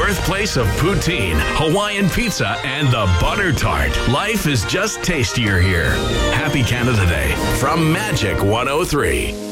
birthplace of poutine, Hawaiian pizza, and the butter tart. Life is just tastier here. Happy Canada Day from Magic 103.